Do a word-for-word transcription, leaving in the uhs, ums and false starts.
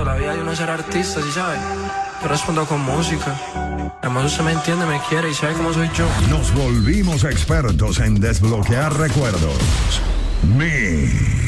la vida de uno ser artista, ¿sí sabes? Yo respondo con música. Además usted me entiende, me quiere y sabe cómo soy yo. Nos volvimos expertos en desbloquear recuerdos. Mix.